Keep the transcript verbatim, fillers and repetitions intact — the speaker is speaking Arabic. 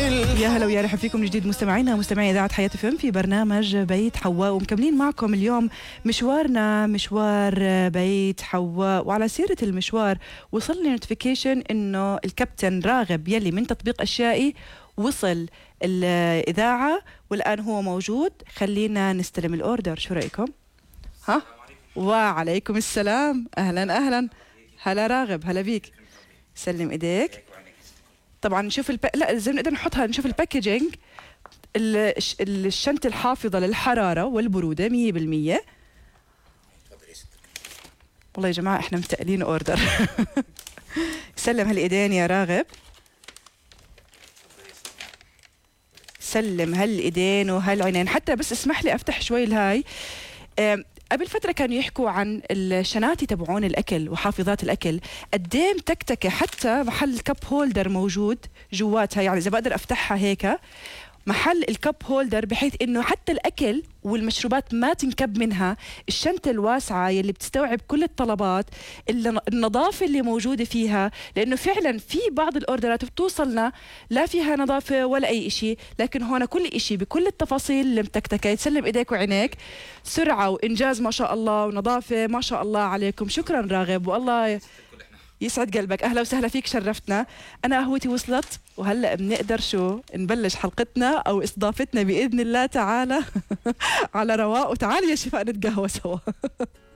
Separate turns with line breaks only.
يا هلا ويا رحب فيكم من جديد مستمعينا مستمعي اذاعه حياه فم في برنامج بيت حواء، ومكملين معكم اليوم مشوارنا مشوار بيت حواء. وعلى سيره المشوار وصل لي نوتيفيكيشن انه الكابتن راغب يلي من تطبيق اشيائي وصل الاذاعه والان هو موجود. خلينا نستلم الاوردر، شو رايكم؟ ها؟ وعليكم السلام، اهلا اهلا. هلا راغب، هلا بيك. سلم ايديك. طبعا نشوف الب... لا زي نقدر نحطها، نشوف الباكجينج. الش... الشنطه الحافظه للحراره والبروده مية بالمية. والله يا جماعه احنا متقلين اوردر. سلم هالايدين يا راغب، سلم هالايدين وهالعينين. حتى بس اسمح لي افتح شوي الهاي. قبل فترة كانوا يحكوا عن الشناتي تبعون الأكل وحافظات الأكل قدام تكتكة، حتى محل الكب هولدر موجود جواتها. يعني إذا بقدر أفتحها هيك محل الكب هولدر، بحيث إنه حتى الأكل والمشروبات ما تنكب منها. الشنطة الواسعة يلي بتستوعب كل الطلبات، النظافة اللي موجودة فيها، لأنه فعلا في بعض الأوردرات بتوصلنا لا فيها نظافة ولا أي إشي، لكن هون كل إشي بكل التفاصيل المتكتكة. تسلم إيديك وعينيك، سرعة وإنجاز ما شاء الله ونظافة ما شاء الله عليكم. شكرا راغب، والله يسعد قلبك. أهلا وسهلا فيك، شرفتنا. أنا قهوتي وصلت، وهلأ بنقدر شو نبلش حلقتنا أو استضافتنا بإذن الله تعالى على رواق. وتعالي يا شفاء نتقهوى سوا.